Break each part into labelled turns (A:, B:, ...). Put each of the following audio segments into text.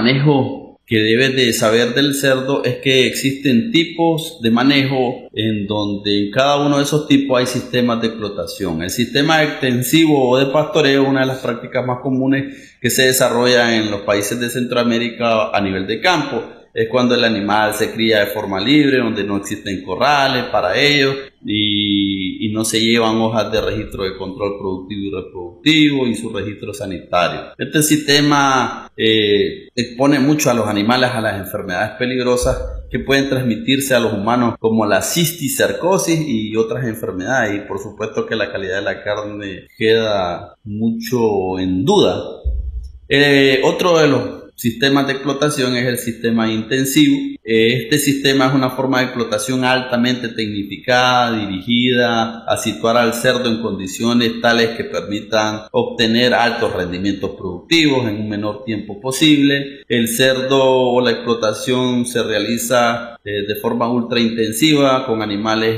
A: manejo que debes de saber del cerdo es que existen tipos de manejo en donde en cada uno de esos tipos hay sistemas de explotación. El sistema extensivo o de pastoreo es una de las prácticas más comunes que se desarrolla en los países de Centroamérica a nivel de campo. Es cuando el animal se cría de forma libre, donde no existen corrales para ellos y no se llevan hojas de registro de control productivo y reproductivo y su registro sanitario. Este sistema expone mucho a los animales a las enfermedades peligrosas que pueden transmitirse a los humanos, como la cisticercosis y otras enfermedades, y por supuesto que la calidad de la carne queda mucho en duda. Otro de los sistemas de explotación es el sistema intensivo. Este sistema es una forma de explotación altamente tecnificada, dirigida a situar al cerdo en condiciones tales que permitan obtener altos rendimientos productivos en un menor tiempo posible. El cerdo o la explotación se realiza de forma ultra intensiva con animales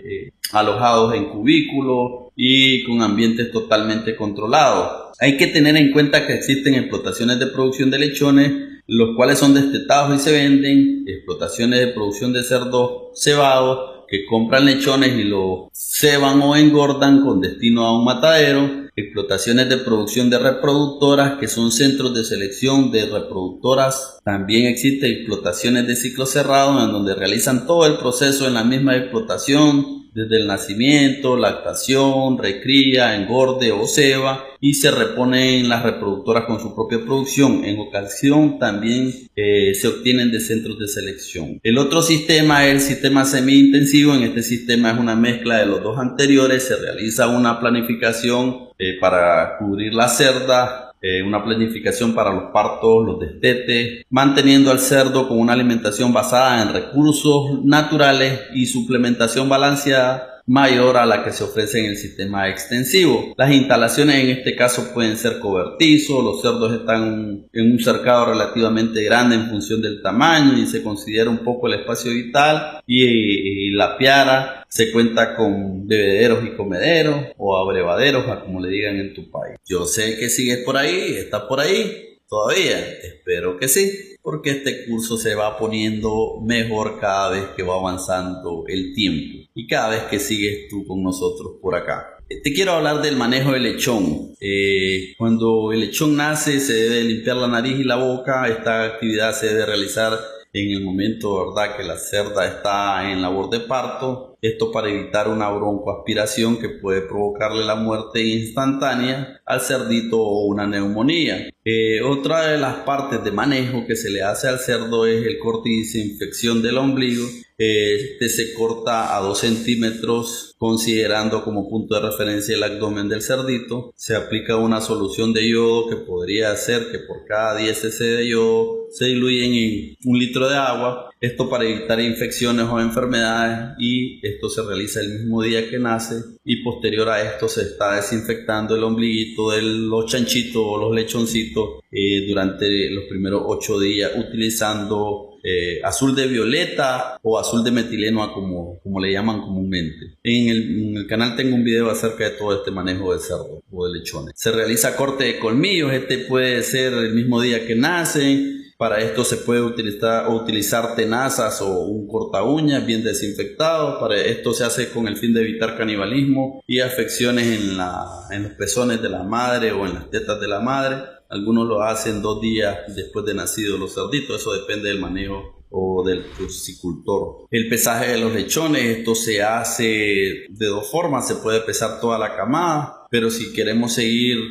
A: alojados en cubículos y con ambientes totalmente controlados. Hay que tener en cuenta que existen explotaciones de producción de lechones, los cuales son destetados y se venden, explotaciones de producción de cerdos cebados, que compran lechones y los ceban o engordan con destino a un matadero, explotaciones de producción de reproductoras, que son centros de selección de reproductoras. También existen explotaciones de ciclo cerrado, en donde realizan todo el proceso en la misma explotación, desde el nacimiento, lactación, recría, engorde o ceba, y se reponen las reproductoras con su propia producción. En ocasión también se obtienen de centros de selección. El otro sistema es el sistema semi-intensivo. En este sistema es una mezcla de los dos anteriores. Se realiza una planificación para cubrir la cerda, una planificación para los partos, los destetes, manteniendo al cerdo con una alimentación basada en recursos naturales y suplementación balanceada mayor a la que se ofrece en el sistema extensivo. Las instalaciones en este caso pueden ser cobertizos, los cerdos están en un cercado relativamente grande en función del tamaño y se considera un poco el espacio vital, y la piara se cuenta con bebederos y comederos o abrevaderos, como le digan en tu país. Yo sé que sigues por ahí, estás por ahí todavía, espero que sí, porque este curso se va poniendo mejor cada vez que va avanzando el tiempo y cada vez que sigues tú con nosotros por acá. Te quiero hablar del manejo del lechón. Cuando el lechón nace se debe limpiar la nariz y la boca. Esta actividad se debe realizar en el momento, ¿verdad?, que la cerda está en labor de parto. Esto para evitar una broncoaspiración que puede provocarle la muerte instantánea al cerdito o una neumonía. Otra de las partes de manejo que se le hace al cerdo es el corte y desinfección del ombligo. Este se corta a 2 centímetros considerando como punto de referencia el abdomen del cerdito. Se aplica una solución de yodo que podría hacer que por cada 10 cc de yodo se diluyen en 1 litro de agua. Esto para evitar infecciones o enfermedades, y esto se realiza el mismo día que nace, y posterior a esto se está desinfectando el ombliguito de los chanchitos o los lechoncitos durante los primeros 8 días utilizando azul de violeta o azul de metileno como le llaman comúnmente. En el canal tengo un video acerca de todo este manejo de cerdo o de lechones. Se realiza corte de colmillos. Este puede ser el mismo día que nacen. Para esto se puede utilizar tenazas o un corta uñas bien desinfectado. Para esto se hace con el fin de evitar canibalismo y afecciones en los pezones de la madre o en las tetas de la madre. Algunos lo hacen 2 días después de nacidos los cerditos. Eso depende del manejo o del piscicultor. El pesaje de los lechones, esto se hace de 2 formas. Se puede pesar toda la camada, pero si queremos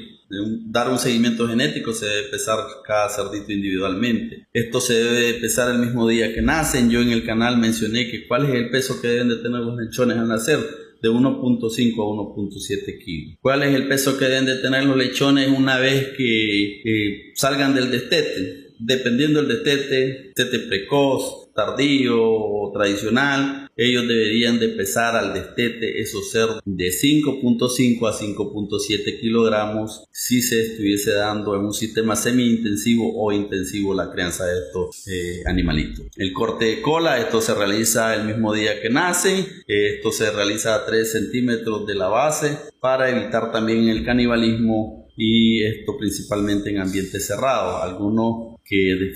A: dar un seguimiento genético, se debe pesar cada cerdito individualmente. Esto se debe pesar el mismo día que nacen. Yo en el canal mencioné que cuál es el peso que deben de tener los lechones al nacer, de 1.5 a 1.7 kilos. ¿Cuál es el peso que deben de tener los lechones una vez que salgan del destete? Dependiendo del destete precoz, tardío o tradicional, ellos deberían de pesar al destete esos cerdos de 5.5 a 5.7 kilogramos si se estuviese dando en un sistema semi-intensivo o intensivo la crianza de estos animalitos. El corte de cola, esto se realiza el mismo día que nacen. Esto se realiza a 3 centímetros de la base para evitar también el canibalismo, y esto principalmente en ambientes cerrados. Algunos que